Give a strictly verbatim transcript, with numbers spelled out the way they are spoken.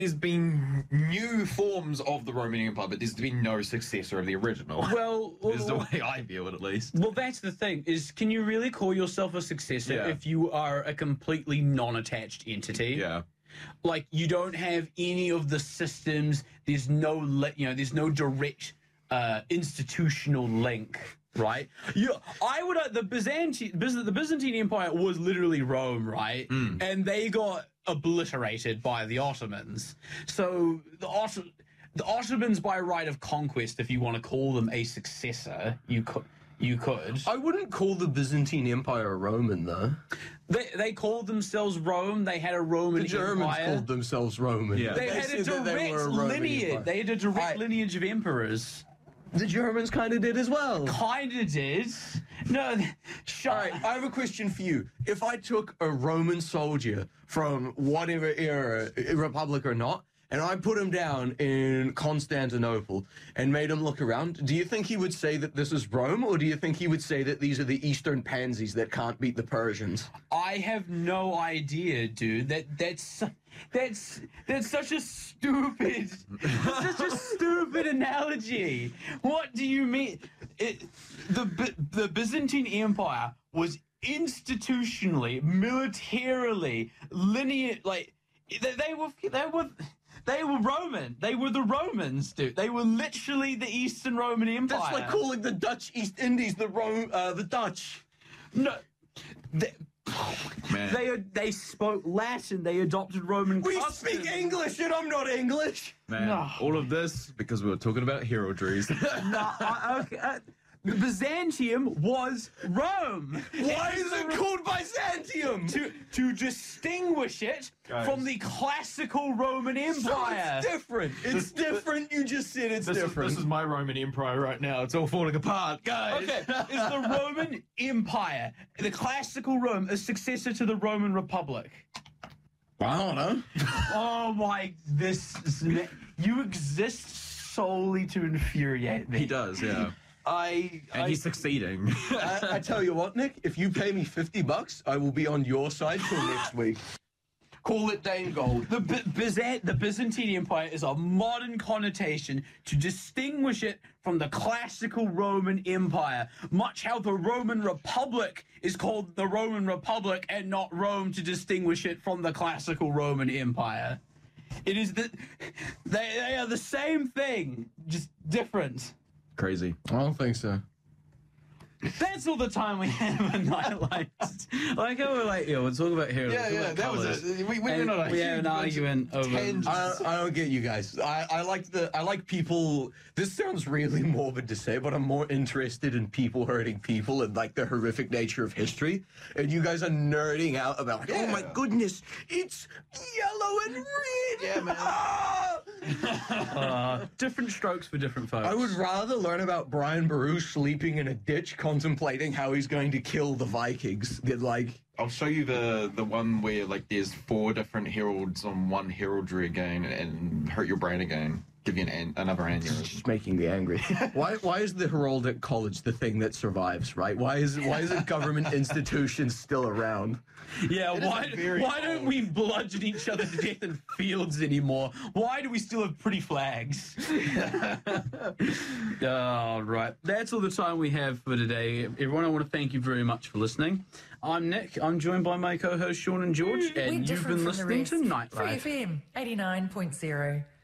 there's been new forms of the Roman Empire, but there's been no successor of the original. Well, well is the way I view it, at least. Well, that's the thing, is can you really call yourself a successor Yeah. if you are a completely non-attached entity? Yeah. Like, you don't have any of the systems, there's no, li- you know, there's no direct uh, institutional link, right? You, I would, uh, the Byzantine, the Byzantine Empire was literally Rome, right? Mm. And they got obliterated by the Ottomans. So the Otto, the Ottomans, by right of conquest, if you want to call them a successor, you could. You could. I wouldn't call the Byzantine Empire Roman, though. They they called themselves Rome. They had a Roman The Germans Empire. called themselves Roman. Yeah. They, They had a said that they direct were a Roman lineage. empire. They had a direct I- lineage of emperors. The Germans kind of did as well. Kinda did. No, shut. All right, I have a question for you. If I took a Roman soldier from whatever era, Republic or not, and I put him down in Constantinople and made him look around, do you think he would say that this is Rome, or do you think he would say that these are the Eastern pansies that can't beat the Persians? I have no idea, dude. That that's that's that's such a stupid, that's such a stupid analogy. What do you mean? It, the Bi- the Byzantine Empire was institutionally, militarily, linear. Like they, they were, they were. They were Roman. They were the Romans, dude. They were literally the Eastern Roman Empire. That's like calling the Dutch East Indies the Rome, uh, the Dutch. No, they, Man. they they spoke Latin. They adopted Roman. We customs. speak English, and I'm not English. Man, No. all of this because we were talking about heraldries. No, I, okay, uh, Byzantium was Rome. Why is it called Byzantium? To to distinguish it Guys. from the classical Roman So Empire. it's different. It's different. You just said it's This is, different. this is my Roman Empire right now. It's all falling apart, guys. Okay, is the Roman Empire, the classical Rome, a successor to the Roman Republic? I don't know. Oh my, this is, you exist solely to infuriate me. He does, yeah. I, And I he's succeeding. I, I tell you what, Nick, if you pay me fifty bucks, I will be on your side till next week. Call it Dane Gold. the B- Byzant, the Byzantine Empire is a modern connotation to distinguish it from the classical Roman Empire, much how the Roman Republic is called the Roman Republic and not Rome to distinguish it from the classical Roman Empire. It is the they, they are the same thing, just different. Crazy. I don't think so. That's all the time we have on Nightlights. Like how we're like, yeah, we'll talk about here. Yeah, yeah, that was it. We, we And went on a we had huge an argument over. tangent. I don't, I don't get you guys. I, I like the I like people. This sounds really morbid to say, but I'm more interested in people hurting people and like the horrific nature of history. And you guys are nerding out about like, oh my Yeah. goodness, it's yellow and red. Yeah, man. Ah! Uh, different strokes for different folks. I would rather learn about Brian Baruch sleeping in a ditch, contemplating how he's going to kill the Vikings. Than like, I'll show you the the one where like there's four different heralds on one heraldry again and hurt your brain again. Give you an, an another aneurysm. just making me angry. why why is the heraldic college the thing that survives, right? Why is why is a government institution still around? Yeah, It is why, a very why don't old- we bludgeon each other to death in fields anymore? Why do we still have pretty flags? All right. That's all the time we have for today. Everyone, I want to thank you very much for listening. I'm Nick. I'm joined by my co-host Sean and George, We're and you've different been from the listening to rest. Free Nightlife. F M eighty-nine point zero.